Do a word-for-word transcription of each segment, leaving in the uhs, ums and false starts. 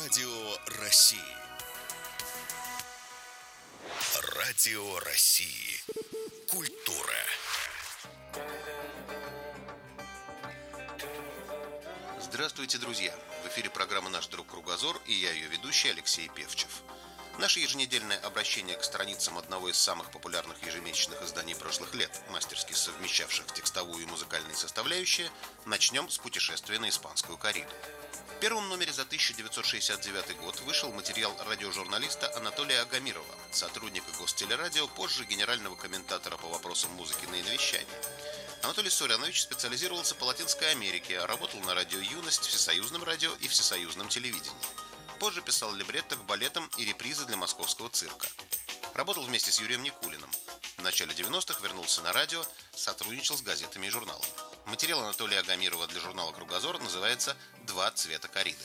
Радио России. Радио России. Культура. Здравствуйте, друзья! В эфире программа «Наш друг Кругозор» и я, ее ведущий Алексей Певчев. Наше еженедельное обращение к страницам одного из самых популярных ежемесячных изданий прошлых лет, мастерски совмещавших текстовую и музыкальные составляющие, начнем с путешествия на испанскую корриду. В первом номере за тысяча девятьсот шестьдесят девятый год вышел материал радиожурналиста Анатолия Агамирова, сотрудника Гостелерадио, позже генерального комментатора по вопросам музыки на Инвещании. Анатолий Сурянович специализировался по Латинской Америке, работал на радио «Юность», Всесоюзном радио и Всесоюзном телевидении. Позже писал либретто к балетам и репризы для московского цирка. Работал вместе с Юрием Никулиным. В начале девяностых вернулся на радио, сотрудничал с газетами и журналами. Материал Анатолия Агамирова для журнала «Кругозор» называется «Два цвета корриды».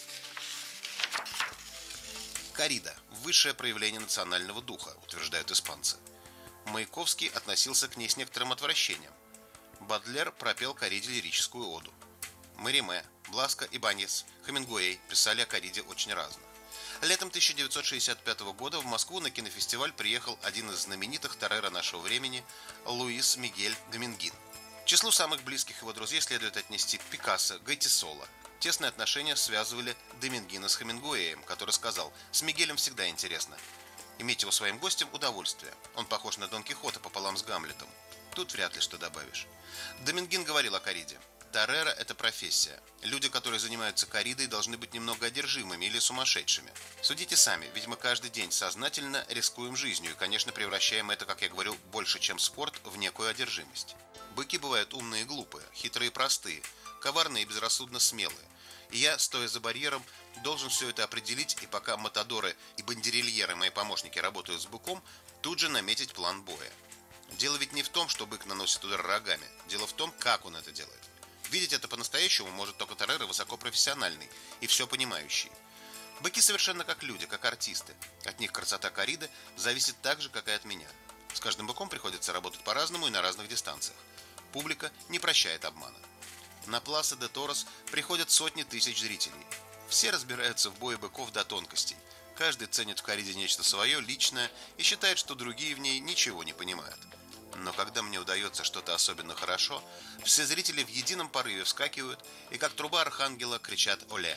Коррида – высшее проявление национального духа, утверждают испанцы. Маяковский относился к ней с некоторым отвращением. Бодлер пропел корриде лирическую оду. Мариме, Бласко и Баньес, Хемингуэй писали о корриде очень разно. Летом тысяча девятьсот шестьдесят пятого года в Москву на кинофестиваль приехал один из знаменитых торреро нашего времени Луис Мигель Домингин. К числу самых близких его друзей следует отнести Пикассо, Гойтисола. Тесные отношения связывали Домингина с Хемингуэем, который сказал: «С Мигелем всегда интересно. Иметь его своим гостем – удовольствие. Он похож на Дон Кихота пополам с Гамлетом. Тут вряд ли что добавишь». Домингин говорил о корриде: торреро – это профессия. Люди, которые занимаются корридой, должны быть немного одержимыми или сумасшедшими. Судите сами, ведь мы каждый день сознательно рискуем жизнью и, конечно, превращаем это, как я говорю, больше, чем спорт, в некую одержимость. Быки бывают умные и глупые, хитрые и простые, коварные и безрассудно смелые. И я, стоя за барьером, должен все это определить, и пока матадоры и бандерильеры, мои помощники, работают с быком, тут же наметить план боя. Дело ведь не в том, что бык наносит удар рогами. Дело в том, как он это делает. Видеть это по-настоящему может только торреро высокопрофессиональный и все понимающий. Быки совершенно как люди, как артисты. От них красота корриды зависит так же, как и от меня. С каждым быком приходится работать по-разному и на разных дистанциях. Публика не прощает обмана. На Пласа де Торос приходят сотни тысяч зрителей. Все разбираются в бое быков до тонкостей. Каждый ценит в корриде нечто свое, личное, и считает, что другие в ней ничего не понимают. Но когда мне удается что-то особенно хорошо, все зрители в едином порыве вскакивают и как труба архангела кричат «Оле!».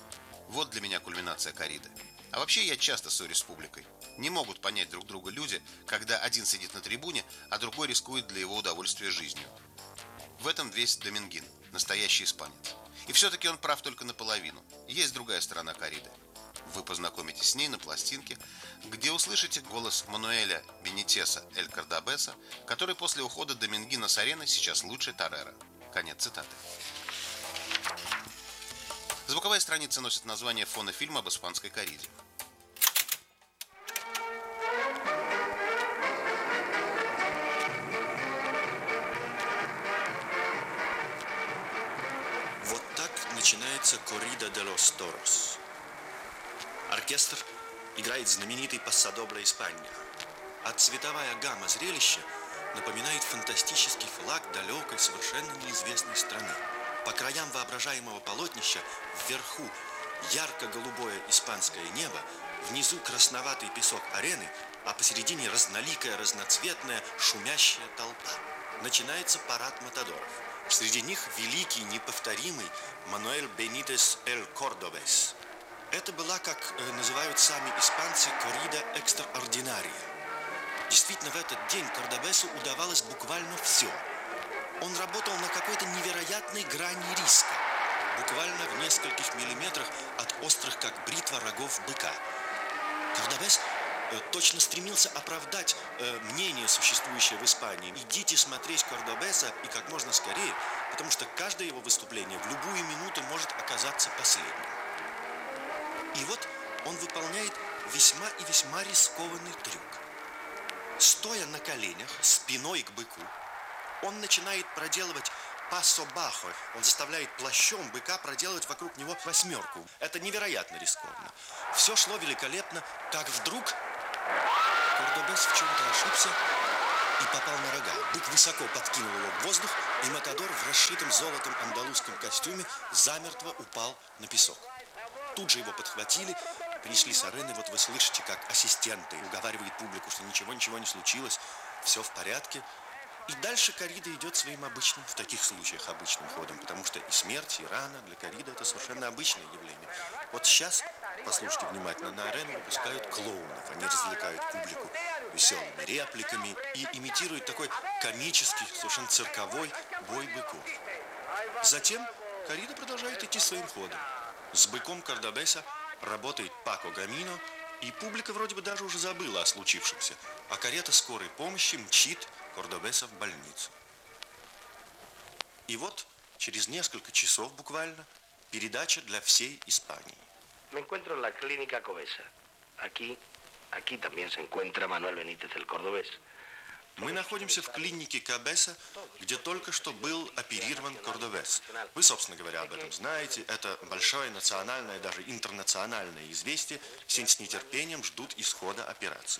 Вот для меня кульминация корриды. А вообще я часто ссорюсь с публикой. Не могут понять друг друга люди, когда один сидит на трибуне, а другой рискует для его удовольствия жизнью. В этом весь Домингин, настоящий испанец. И все-таки он прав только наполовину. Есть другая сторона корриды. Вы познакомитесь с ней на пластинке, где услышите голос Мануэля Бенитеса Эль Кордобеса, который после ухода Домингина с арены сейчас лучший торреро. Конец цитаты. Звуковая страница носит название фона фильма об испанской корриде. Вот так начинается «Corrida de los Toros». Оркестр играет знаменитый «Пассадобла Испания», а цветовая гамма зрелища напоминает фантастический флаг далекой, совершенно неизвестной страны. По краям воображаемого полотнища вверху ярко-голубое испанское небо, внизу красноватый песок арены, а посередине разноликая, разноцветная, шумящая толпа. Начинается парад матадоров. Среди них великий, неповторимый Мануэль Бенитес Эль Кордобес. Это была, как э, называют сами испанцы, коррида экстраординария. Действительно, в этот день Кордобесу удавалось буквально все. Он работал на какой-то невероятной грани риска, буквально в нескольких миллиметрах от острых, как бритва, рогов быка. Кордобес э, точно стремился оправдать э, мнение, существующее в Испании. Идите смотреть Кордобеса и как можно скорее, потому что каждое его выступление в любую минуту может оказаться последним. И вот он выполняет весьма и весьма рискованный трюк. Стоя на коленях, спиной к быку, он начинает проделывать пассо бахо. Он заставляет плащом быка проделывать вокруг него восьмерку. Это невероятно рискованно. Все шло великолепно, как вдруг Кордобес в чем-то ошибся и попал на рога. Бык высоко подкинул его в воздух, и Матадор в расшитом золотом андалузском костюме замертво упал на песок. Тут же его подхватили, принесли с арены. Вот вы слышите, как ассистенты уговаривают публику, что ничего-ничего не случилось, все в порядке. И дальше коррида идет своим обычным, в таких случаях обычным ходом, потому что и смерть, и рана для корриды это совершенно обычное явление. Вот сейчас, послушайте внимательно, на арену выпускают клоунов. Они развлекают публику веселыми репликами и имитируют такой комический, совершенно цирковой бой быков. Затем коррида продолжает идти своим ходом. С быком Кордобеса работает Пако Гамино, и публика вроде бы даже уже забыла о случившемся, а карета скорой помощи мчит Кордобеса в больницу. И вот через несколько часов буквально передача для всей Испании. Me encuentro en la clínica Cobesa. Aquí, aquí también se encuentra Manuel Benítez, el cordobés. Мы находимся в клинике Кабеса, где только что был оперирован Кордобес. Вы, собственно говоря, об этом знаете. Это большое национальное, даже интернациональное известие. Все с нетерпением ждут исхода операции.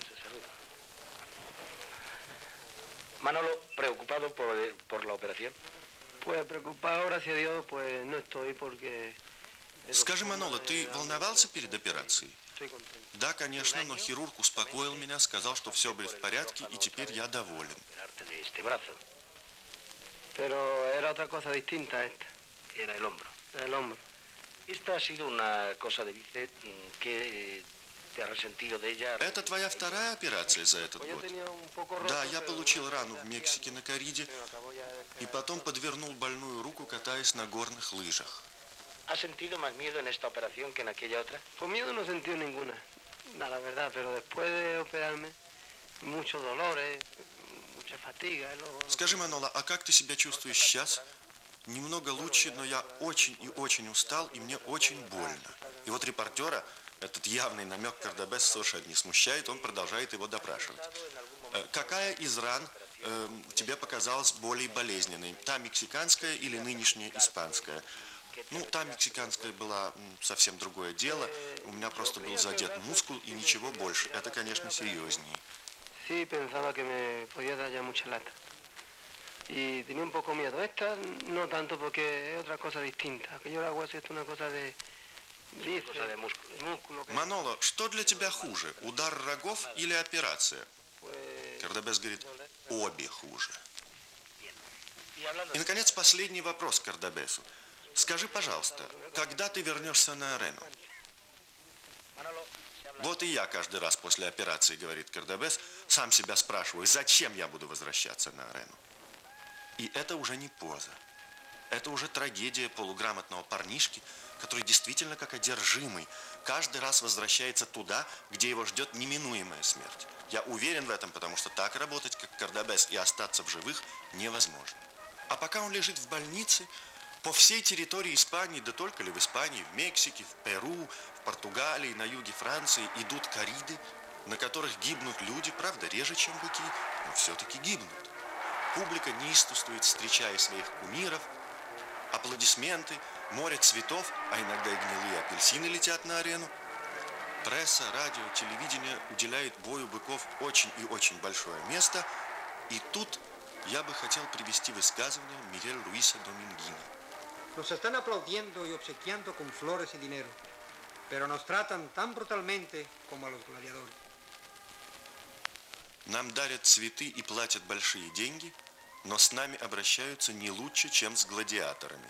Manolo, preocupado por, por la operación. Pues preocupado, gracias a Dios, pues no estoy porque... Скажи, Маноло, ты волновался перед операцией? Да, конечно, но хирург успокоил меня, сказал, что все будет в порядке, и теперь я доволен. Pero era otra cosa distinta a esta. Era el hombro. El hombro. Esta ha sido una cosa de bíceps que te ha resentido de ella. Это твоя вторая операция за этот год? Да, я получил рану в Мексике на корриде, и потом подвернул больную руку, катаясь на горных лыжах. ¿Has sentido más miedo en esta operación que en aquella otra? Pues miedo no he sentido ninguna, no, la verdad, pero después de operarme, muchos dolores, mucha fatiga. Luego... Скажи, Манола, а как ты себя чувствуешь сейчас? Немного лучше, но я очень и очень устал, и мне очень больно. И вот репортера этот явный намек Кордобес совершенно не смущает, он продолжает его допрашивать. Какая из ран э, тебе показалась более болезненной? Та мексиканская или нынешняя испанская? Ну, та мексиканская была совсем другое дело. У меня просто был задет мускул и ничего больше. Это, конечно, серьезнее. Sí, pensaba que me podía dar ya mucha lata. Y tenía un poco miedo. Esta no tanto porque es otra cosa distinta. Aquello de agua es una cosa de... Cosa de músculo. Маноло, что для тебя хуже? Удар рогов или операция? Кордобес говорит, обе хуже. И, наконец, последний вопрос к Кордобесу. Скажи, пожалуйста, когда ты вернешься на арену? Вот и я каждый раз после операции, говорит Кордобес, сам себя спрашиваю, зачем я буду возвращаться на арену? И это уже не поза. Это уже трагедия полуграмотного парнишки, который действительно как одержимый каждый раз возвращается туда, где его ждет неминуемая смерть. Я уверен в этом, потому что так работать, как Кордобес, и остаться в живых невозможно. А пока он лежит в больнице, по всей территории Испании, да только ли в Испании, в Мексике, в Перу, в Португалии, на юге Франции идут корриды, на которых гибнут люди, правда, реже, чем быки, но все-таки гибнут. Публика неистовствует, встречая своих кумиров, аплодисменты, море цветов, а иногда и гнилые апельсины летят на арену. Пресса, радио, телевидение уделяет бою быков очень и очень большое место, и тут я бы хотел привести высказывание Мигель Руиса Домингина. Nos están aplaudiendo y obsequiando con flores y dinero, pero nos tratan tan brutalmente como a los gladiadores. Нам дарят цветы и платят большие деньги, но с нами обращаются не лучше, чем с гладиаторами.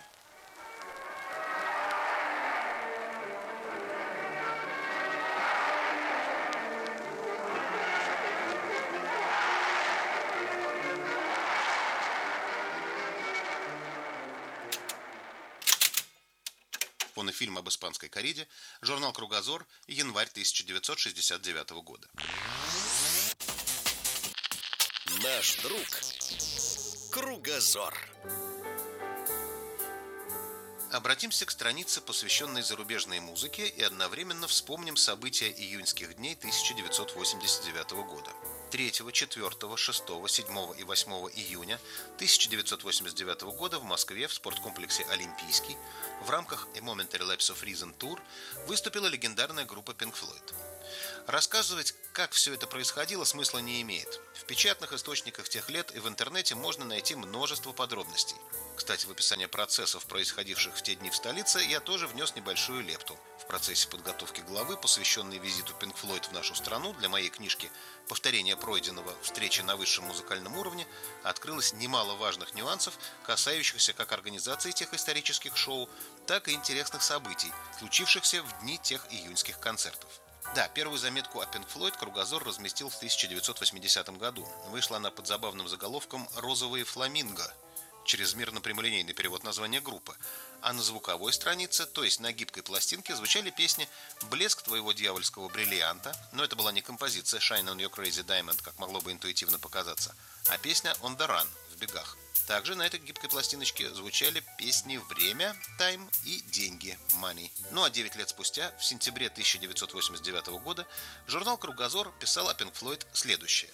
Фильм об испанской корриде, журнал «Кругозор», январь тысяча девятьсот шестьдесят девятого года. Наш друг Кругозор. Обратимся к странице, посвященной зарубежной музыке, и одновременно вспомним события июньских дней тысяча девятьсот восемьдесят девятого года. третьего, четвёртого, шестого, седьмого и восьмого июня тысяча девятьсот восемьдесят девятого года в Москве в спорткомплексе «Олимпийский» в рамках A Momentary Lapse of Reason Tour выступила легендарная группа Pink Floyd. Рассказывать, как все это происходило, смысла не имеет. В печатных источниках тех лет и в интернете можно найти множество подробностей. Кстати, в описание процессов, происходивших в те дни в столице, я тоже внес небольшую лепту. В процессе подготовки главы, посвященной визиту Pink Floyd в нашу страну, для моей книжки «Повторение пройденного. Встреча на высшем музыкальном уровне» открылось немало важных нюансов, касающихся как организации тех исторических шоу, так и интересных событий, случившихся в дни тех июньских концертов. Да, первую заметку о Pink Floyd «Кругозор» разместил в тысяча девятьсот восьмидесятом году. Вышла она под забавным заголовком «Розовые фламинго», чрезмерно прямолинейный перевод названия группы. А на звуковой странице, то есть на гибкой пластинке, звучали песни «Блеск твоего дьявольского бриллианта», но это была не композиция «Shine on your crazy diamond», как могло бы интуитивно показаться, а песня «On the run» в бегах. Также на этой гибкой пластиночке звучали песни «Время», «Time» и «Деньги», «Money». Ну а девять лет спустя, в сентябре тысяча девятьсот восемьдесят девятого года, журнал «Кругозор» писал о Pink Floyd следующее.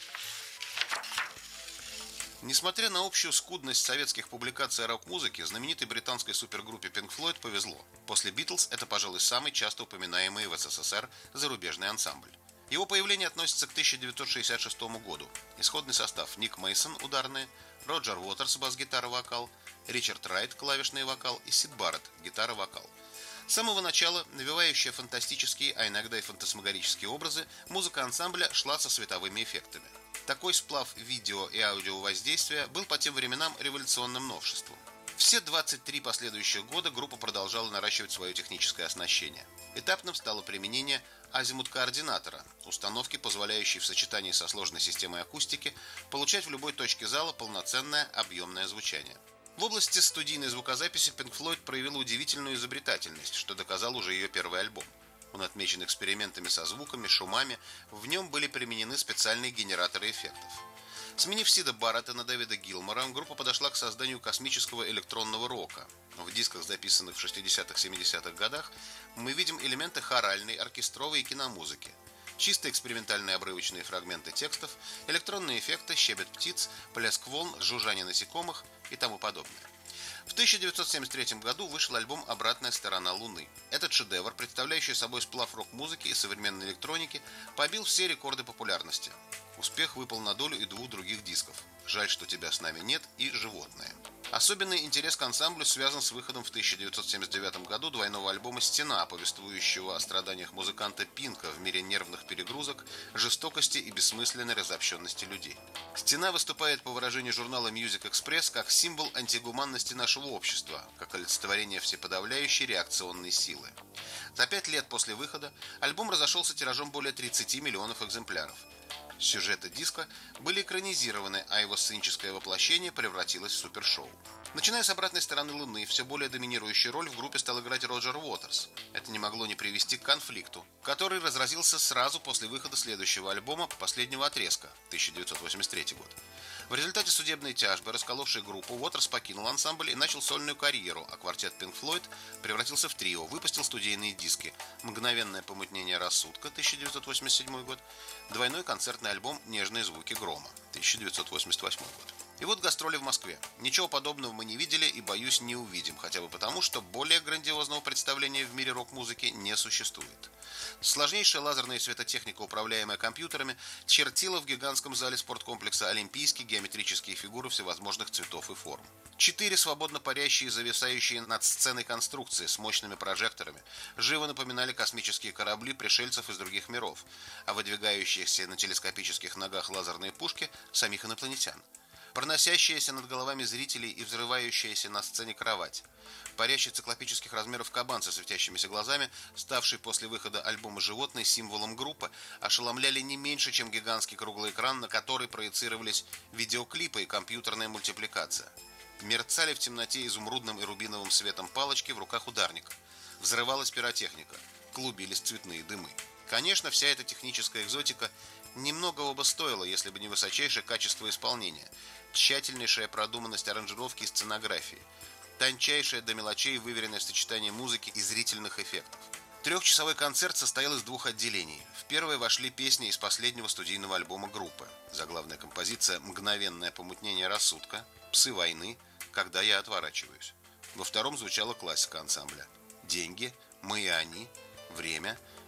Несмотря на общую скудность советских публикаций о рок-музыке, знаменитой британской супергруппе Pink Floyd повезло. После Beatles это, пожалуй, самый часто упоминаемый в СССР зарубежный ансамбль. Его появление относится к тысяча девятьсот шестьдесят шестому году. Исходный состав: Ник Мейсон – ударные, Роджер Уотерс – бас-гитара-вокал, Ричард Райт – клавишный вокал и Сид Барретт – гитара-вокал. С самого начала, навевающая фантастические, а иногда и фантасмагорические образы, музыка ансамбля шла со световыми эффектами. Такой сплав видео и аудиовоздействия был по тем временам революционным новшеством. Все двадцать три последующих года группа продолжала наращивать свое техническое оснащение. Этапным стало применение азимут-координатора, установки, позволяющей в сочетании со сложной системой акустики получать в любой точке зала полноценное объемное звучание. В области студийной звукозаписи Pink Floyd проявила удивительную изобретательность, что доказал уже ее первый альбом. Он отмечен экспериментами со звуками, шумами, в нем были применены специальные генераторы эффектов. Сменив Сида Барретта на Дэвида Гилмора, группа подошла к созданию космического электронного рока. В дисках, записанных в шестидесятых-семидесятых годах, мы видим элементы хоральной, оркестровой и киномузыки. Чисто экспериментальные обрывочные фрагменты текстов, электронные эффекты, щебет птиц, плеск волн, жужжание насекомых и тому подобное. В тысяча девятьсот семьдесят третьем году вышел альбом «Обратная сторона Луны». Этот шедевр, представляющий собой сплав рок-музыки и современной электроники, побил все рекорды популярности. Успех выпал на долю и двух других дисков «Жаль, что тебя с нами нет» и «Животное». Особенный интерес к ансамблю связан с выходом в тысяча девятьсот семьдесят девятом году двойного альбома «Стена», повествующего о страданиях музыканта Пинка в мире нервных перегрузок, жестокости и бессмысленной разобщенности людей. «Стена» выступает, по выражению журнала Music Express, как символ антигуманности нашего общества, как олицетворение всеподавляющей реакционной силы. За пять лет после выхода альбом разошелся тиражом более тридцати миллионов экземпляров. Сюжеты диска были экранизированы, а его сценическое воплощение превратилось в супершоу. Начиная с «Обратной стороны Луны», все более доминирующую роль в группе стал играть Роджер Уотерс. Это не могло не привести к конфликту, который разразился сразу после выхода следующего альбома «Последнего отрезка» тысяча девятьсот восемьдесят третий год. В результате судебной тяжбы, расколовшей группу, Уотерс покинул ансамбль и начал сольную карьеру, а квартет Pink Floyd превратился в трио, выпустил студийные диски «Мгновенное помутнение рассудка» тысяча девятьсот восемьдесят седьмой год, двойной концертный альбом «Нежные звуки грома» тысяча девятьсот восемьдесят восьмой год. И вот гастроли в Москве. Ничего подобного мы не видели и, боюсь, не увидим, хотя бы потому, что более грандиозного представления в мире рок-музыки не существует. Сложнейшая лазерная светотехника, управляемая компьютерами, чертила в гигантском зале спорткомплекса олимпийские геометрические фигуры всевозможных цветов и форм. Четыре свободно парящие, зависающие над сценой конструкции с мощными прожекторами живо напоминали космические корабли пришельцев из других миров, а выдвигающиеся на телескопических ногах лазерные пушки – самих инопланетян. Проносящаяся над головами зрителей и взрывающаяся на сцене кровать. Парящий циклопических размеров кабан со светящимися глазами, ставший после выхода альбома «Животные» символом группы, ошеломляли не меньше, чем гигантский круглый экран, на который проецировались видеоклипы и компьютерная мультипликация. Мерцали в темноте изумрудным и рубиновым светом палочки в руках ударника. Взрывалась пиротехника. Клубились цветные дымы. Конечно, вся эта техническая экзотика немногого бы стоила, если бы не высочайшее качество исполнения, тщательнейшая продуманность аранжировки и сценографии, тончайшее до мелочей выверенное сочетание музыки и зрительных эффектов. Трехчасовой концерт состоял из двух отделений. В первое вошли песни из последнего студийного альбома группы. Заглавная композиция «Мгновенное помутнение рассудка», «Псы войны», «Когда я отворачиваюсь». Во втором звучала классика ансамбля: «Деньги», «Мы и они», «Время»,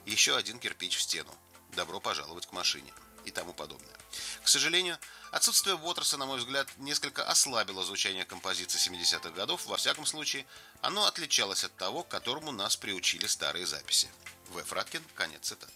Еще один кирпич в стену. Добро пожаловать к машине. И тому подобное. К сожалению, отсутствие Уотерса, на мой взгляд, несколько ослабило звучание композиции семидесятых годов. Во всяком случае, оно отличалось от того, к которому нас приучили старые записи. В. Фраткин, конец цитаты.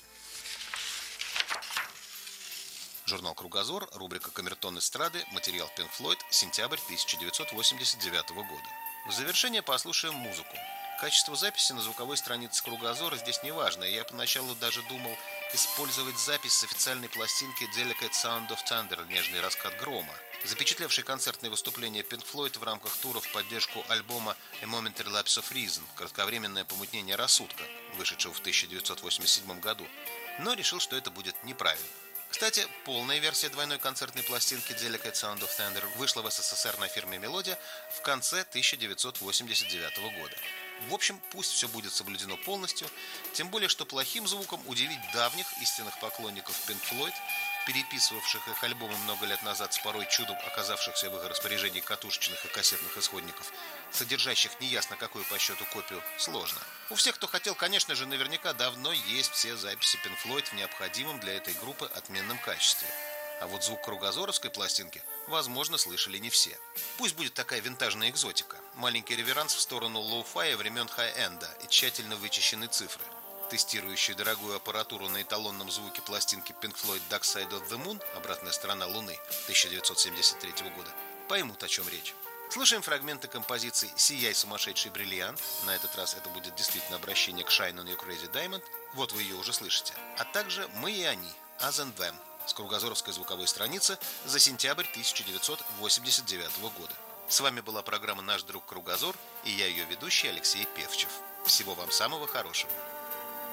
Журнал «Кругозор», рубрика «Камертон эстрады», материал Pink Floyd, сентябрь тысяча девятьсот восемьдесят девятого года. В завершение послушаем музыку. Качество записи на звуковой странице «Кругозора» здесь не важно, и я поначалу даже думал использовать запись с официальной пластинки Delicate Sound of Thunder, нежный раскат грома, запечатлевший концертные выступления Pink Floyd в рамках тура в поддержку альбома A Momentary Lapse of Reason, кратковременное помутнение рассудка, вышедшего в тысяча девятьсот восемьдесят седьмом году, но решил, что это будет неправильно. Кстати, полная версия двойной концертной пластинки Delicate Sound of Thunder вышла в СССР на фирме «Мелодия» в конце тысяча девятьсот восемьдесят девятого года. В общем, пусть все будет соблюдено полностью, тем более, что плохим звуком удивить давних истинных поклонников Pink Floyd, переписывавших их альбомы много лет назад с порой чудом оказавшихся в их распоряжении катушечных и кассетных исходников, содержащих неясно какую по счету копию, сложно. У всех, кто хотел, конечно же, наверняка давно есть все записи Pink Floyd в необходимом для этой группы отменном качестве. А вот звук кругозоровской пластинки, возможно, слышали не все. Пусть будет такая винтажная экзотика. Маленький реверанс в сторону лоу-фая времен хай-энда и тщательно вычищенные цифры. Тестирующие дорогую аппаратуру на эталонном звуке пластинки Pink Floyd Dark Side of the Moon, обратная сторона Луны, тысяча девятьсот семьдесят третьего года, поймут, о чем речь. Слушаем фрагменты композиции «Сияй, сумасшедший бриллиант». На этот раз это будет действительно обращение к Shine on Your Crazy Diamond. Вот вы ее уже слышите. А также «Мы и они» Us and Them с кругозоровской звуковой страницы за сентябрь тысяча девятьсот восемьдесят девятого года. С вами была программа «Наш друг Кругозор» и я ее ведущий Алексей Певчев. Всего вам самого хорошего.